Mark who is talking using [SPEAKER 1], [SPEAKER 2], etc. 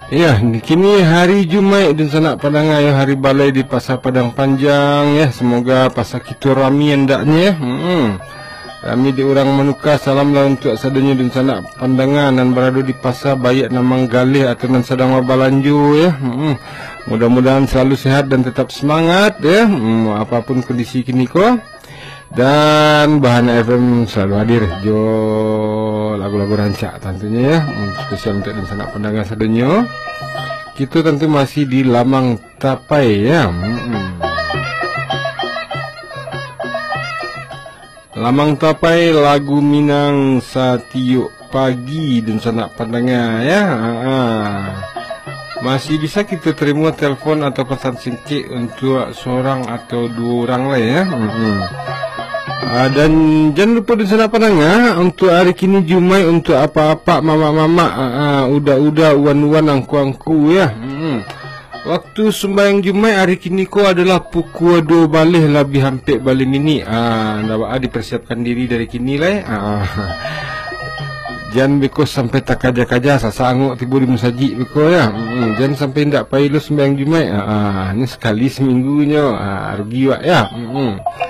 [SPEAKER 1] Ya, kini hari Jumaat dan sanak pandangan ya, hari balai di Pasar Padang Panjang ya. Semoga pasar kita rami hendaknya. Kami di orang menukar salamlah untuk sadanya dan sanak pandangan dan berada di pasar bayak namang galih atau nan sedang balanju ya. Mudah-mudahan selalu sehat dan tetap semangat ya. Apapun kondisi kini ko. Dan Bahana FM selalu hadir jo lagu-lagu rancak tentunya ya, spesial untuk dan sanak pandangan sadanya. Kita tentu masih di Lamang Tapai ya. Lamang Tapai lagu Minang Satiuk Pagi dan sanak pandangan ya. Masih bisa kita terima telepon atau pesan singkit untuk seorang atau dua orang lah ya. Dan jangan lupa di sana pandangan untuk hari kini Jumaat untuk apa-apa mama-mama, udah-udah, uan-uan, angku-angku ya. Waktu sembahyang Jumaat hari kini ko adalah pukul 2 balik lebih hampir balik ini. Dipersiapkan diri dari kini lah ya. Jangan beko sampai tak kaja-kaja sasanguk tiba di musajik beko ya. Jangan sampai ndak payah lu sembahyang Jumaat. Ini sekali seminggunya rugi wak ya.